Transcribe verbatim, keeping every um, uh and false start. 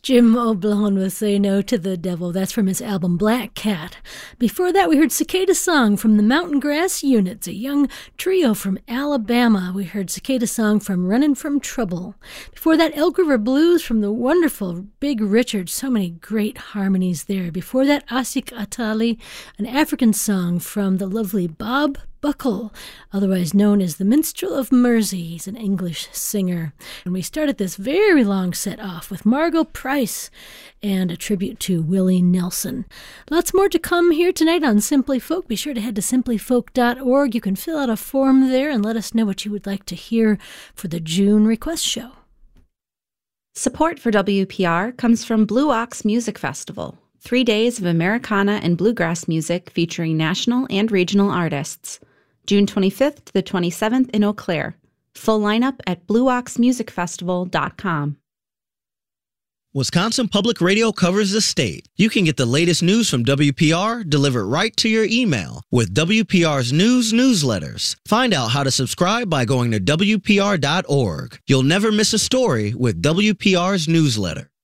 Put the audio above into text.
Jim O'Blone with Say No to the Devil. That's from his album Black Cat. Before that, we heard Cicada Song from the Mountain Grass Units, a young trio from Alabama. We heard Cicada Song from Runnin' From Trouble. Before that, Elk River Blues from the wonderful Big Richard. So many great harmonies there. Before that, Asik Atali, an African song from the lovely Bob Buckle, otherwise known as the Minstrel of Mersey. He's an English singer. And we started this very long set off with Margot Price and a tribute to Willie Nelson. Lots more to come here tonight on Simply Folk. Be sure to head to simply folk dot org. You can fill out a form there and let us know what you would like to hear for the June request show. Support for W P R comes from Blue Ox Music Festival, three days of Americana and bluegrass music featuring national and regional artists. June twenty-fifth to the twenty-seventh in Eau Claire. Full lineup at blue ox music festival dot com. Wisconsin Public Radio covers the state. You can get the latest news from W P R delivered right to your email with W P R's news newsletters. Find out how to subscribe by going to W P R dot org. You'll never miss a story with W P R's newsletter.